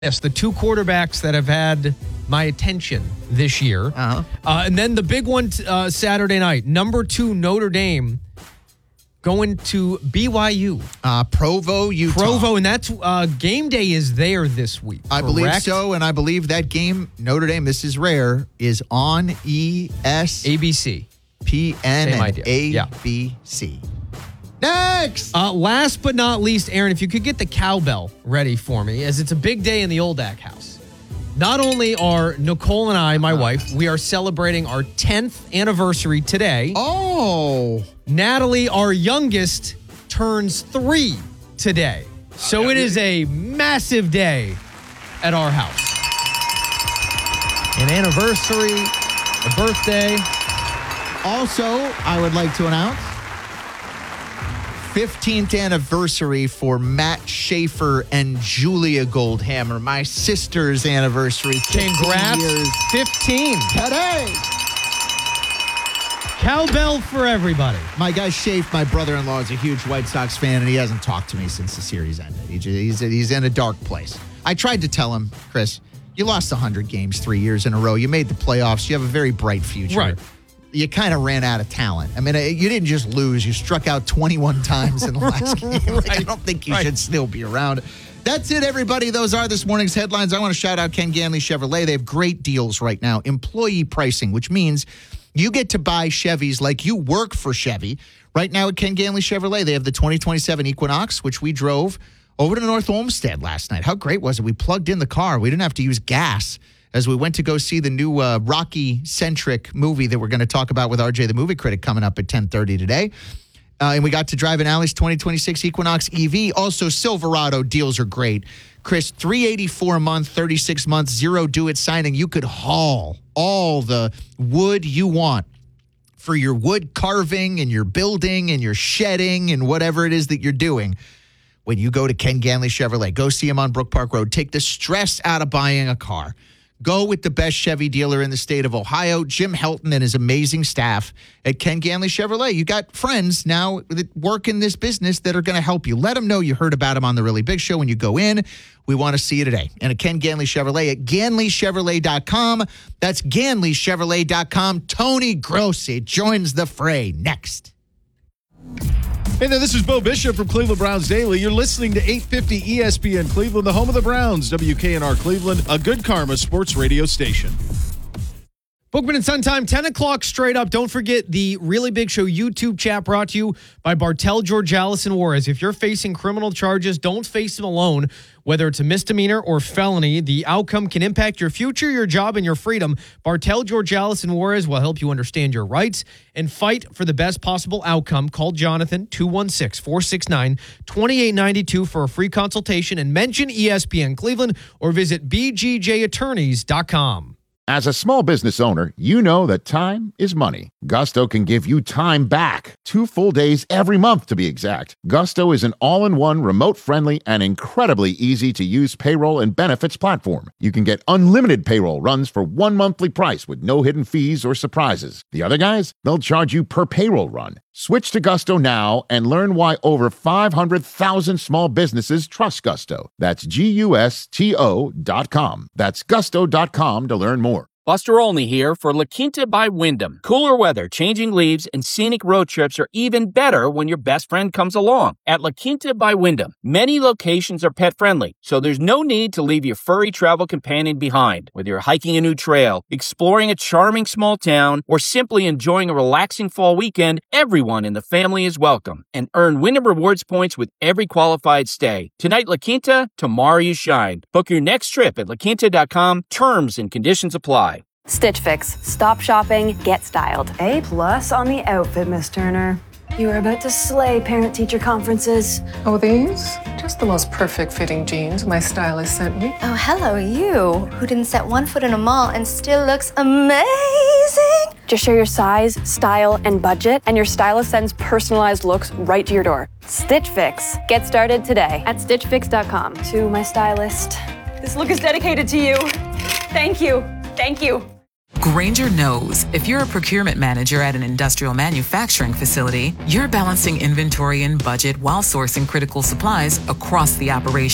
Yes, the two quarterbacks that have had my attention this year. And then the big one Saturday night, number 2 Notre Dame going to BYU. Provo, Utah. Provo, and that's game day is there this week. I believe so, and I believe that game, Notre Dame, this is rare, is on ABC. PN Same and idea. ABC. Next! Last but not least, Aaron, if you could get the cowbell ready for me, as it's a big day in the Oldak house. Not only are Nicole and I, my wife, we are celebrating our 10th anniversary today. Oh! Natalie, our youngest, turns 3 today. So it is a massive day at our house. An anniversary, a birthday. Also, I would like to announce 15th anniversary for Matt Schaefer and Julia Goldhammer, my sister's anniversary. Congrats. 15. Today. Cowbell for everybody. My guy Schaefer, my brother-in-law, is a huge White Sox fan, and he hasn't talked to me since the series ended. He's in a dark place. I tried to tell him, Chris, you lost 100 games 3 years in a row. You made the playoffs. You have a very bright future. Right. You kind of ran out of talent. I mean, you didn't just lose. You struck out 21 times in the last game. I don't think you should still be around. That's it, everybody. Those are this morning's headlines. I want to shout out Ken Ganley Chevrolet. They have great deals right now. Employee pricing, which means you get to buy Chevys like you work for Chevy. Right now at Ken Ganley Chevrolet, they have the 2027 Equinox, which we drove over to North Olmsted last night. How great was it? We plugged in the car. We didn't have to use gas as we went to go see the new Rocky-centric movie that we're going to talk about with RJ the Movie Critic coming up at 10:30 today. And we got to drive an Alley's 2026 Equinox EV. Also, Silverado deals are great. Chris, $384 a month, 36 months, zero do-it signing. You could haul all the wood you want for your wood carving and your building and your shedding and whatever it is that you're doing. When you go to Ken Ganley Chevrolet, go see him on Brook Park Road. Take the stress out of buying a car. Go with the best Chevy dealer in the state of Ohio, Jim Helton and his amazing staff at Ken Ganley Chevrolet. You got friends now that work in this business that are going to help you. Let them know you heard about them on The Really Big Show. When you go in, we want to see you today. And at Ken Ganley Chevrolet at GanleyChevrolet.com. That's GanleyChevrolet.com. Tony Grossi joins the fray next. Hey there, this is Bo Bishop from Cleveland Browns Daily. You're listening to 850 ESPN Cleveland, the home of the Browns, WKNR Cleveland, a good karma sports radio station. Bookman and Sun Time, 10 o'clock straight up. Don't forget the Really Big Show YouTube chat brought to you by Bartel, Georgalis, and Juarez. If you're facing criminal charges, don't face them alone. Whether it's a misdemeanor or felony, the outcome can impact your future, your job, and your freedom. Bartel, Georgalis, and Juarez will help you understand your rights and fight for the best possible outcome. Call Jonathan, 216-469-2892 for a free consultation and mention ESPN Cleveland or visit bgjattorneys.com. As a small business owner, you know that time is money. Gusto can give you time back. 2 full days every month, to be exact. Gusto is an all-in-one, remote-friendly, and incredibly easy-to-use payroll and benefits platform. You can get unlimited payroll runs for 1 monthly price with no hidden fees or surprises. The other guys, they'll charge you per payroll run. Switch to Gusto now and learn why over 500,000 small businesses trust Gusto. That's GUSTO.com. That's gusto.com to learn more. Buster Olney here for La Quinta by Wyndham. Cooler weather, changing leaves, and scenic road trips are even better when your best friend comes along. At La Quinta by Wyndham, many locations are pet-friendly, so there's no need to leave your furry travel companion behind. Whether you're hiking a new trail, exploring a charming small town, or simply enjoying a relaxing fall weekend, everyone in the family is welcome. And earn Wyndham Rewards points with every qualified stay. Tonight, La Quinta, tomorrow you shine. Book your next trip at laquinta.com. Terms and conditions apply. Stitch Fix. Stop shopping, get styled. A+ on the outfit, Miss Turner. You are about to slay parent-teacher conferences. Oh, these? Just the most perfect fitting jeans my stylist sent me. Oh, hello, you, who didn't set one foot in a mall and still looks amazing. Just share your size, style, and budget, and your stylist sends personalized looks right to your door. Stitch Fix. Get started today at StitchFix.com. To my stylist, this look is dedicated to you. Thank you. Thank you. Grainger knows if you're a procurement manager at an industrial manufacturing facility, you're balancing inventory and budget while sourcing critical supplies across the operation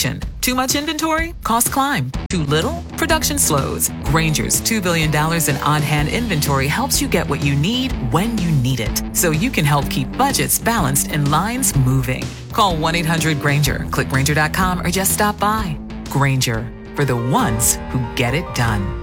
Too much inventory? Costs climb. Too little? Production slows. Grainger's $2 billion in on-hand inventory helps you get what you need when you need it, so you can help keep budgets balanced and lines moving. Call 1-800-GRAINGER, click Grainger.com, or just stop by. Grainger, for the ones who get it done.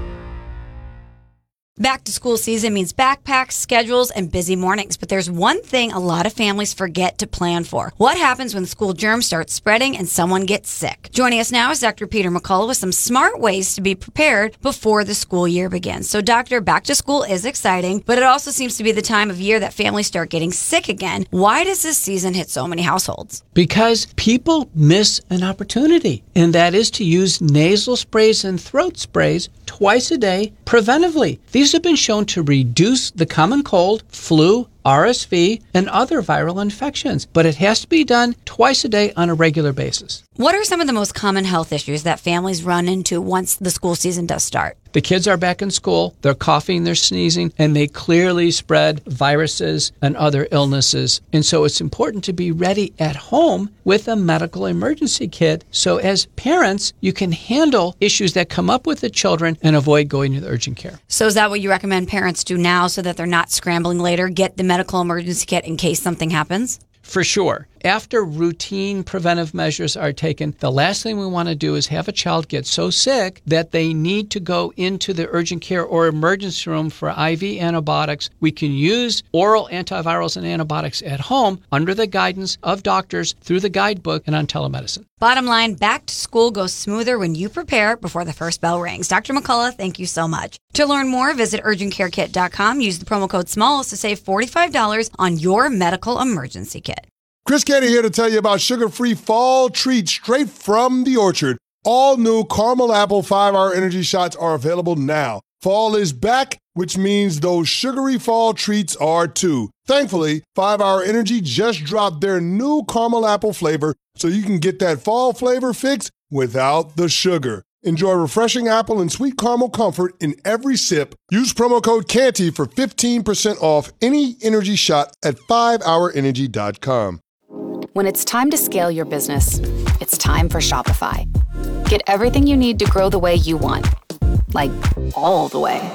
Back to school season means backpacks, schedules, and busy mornings. But there's one thing a lot of families forget to plan for. What happens when school germs start spreading and someone gets sick? Joining us now is Dr. Peter McCullough with some smart ways to be prepared before the school year begins. So, Doctor, back to school is exciting, but it also seems to be the time of year that families start getting sick again. Why does this season hit so many households? Because people miss an opportunity, and that is to use nasal sprays and throat sprays twice a day preventively. These have been shown to reduce the common cold, flu, RSV, and other viral infections, but it has to be done twice a day on a regular basis. What are some of the most common health issues that families run into once the school season does start? The kids are back in school, they're coughing, they're sneezing, and they clearly spread viruses and other illnesses. And so it's important to be ready at home with a medical emergency kit, so as parents, you can handle issues that come up with the children and avoid going to the urgent care. So is that what you recommend parents do now so that they're not scrambling later? Get the medical emergency kit in case something happens? For sure. After routine preventive measures are taken, the last thing we want to do is have a child get so sick that they need to go into the urgent care or emergency room for IV antibiotics. We can use oral antivirals and antibiotics at home under the guidance of doctors through the guidebook and on telemedicine. Bottom line, back to school goes smoother when you prepare before the first bell rings. Dr. McCullough, thank you so much. To learn more, visit urgentcarekit.com. Use the promo code SMALLS to save $45 on your medical emergency kit. Chris Canty here to tell you about sugar-free fall treats straight from the orchard. All new caramel apple 5-hour energy shots are available now. Fall is back, which means those sugary fall treats are too. Thankfully, 5-hour energy just dropped their new caramel apple flavor, so you can get that fall flavor fix without the sugar. Enjoy refreshing apple and sweet caramel comfort in every sip. Use promo code CANTY for 15% off any energy shot at 5hourenergy.com. When it's time to scale your business, it's time for Shopify. Get everything you need to grow the way you want. Like, all the way.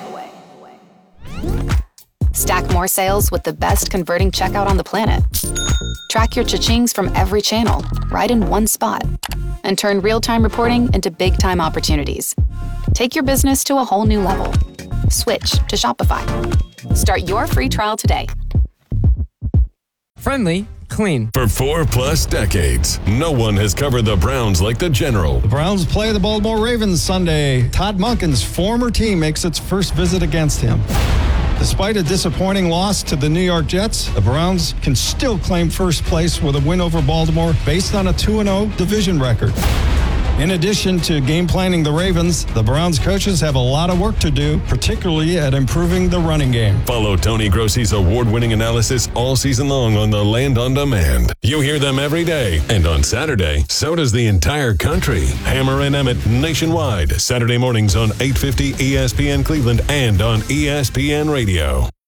Stack more sales with the best converting checkout on the planet. Track your cha-chings from every channel, right in one spot. And turn real-time reporting into big-time opportunities. Take your business to a whole new level. Switch to Shopify. Start your free trial today. Friendly, clean. For 4+ decades, no one has covered the Browns like the General. The Browns play the Baltimore Ravens Sunday. Todd Monken's former team makes its first visit against him. Despite a disappointing loss to the New York Jets, the Browns can still claim first place with a win over Baltimore based on a 2-0 division record. In addition to game planning the Ravens, the Browns coaches have a lot of work to do, particularly at improving the running game. Follow Tony Grossi's award-winning analysis all season long on the Land on Demand. You hear them every day, and on Saturday, so does the entire country. Hammer and Emmett nationwide, Saturday mornings on 850 ESPN Cleveland and on ESPN Radio.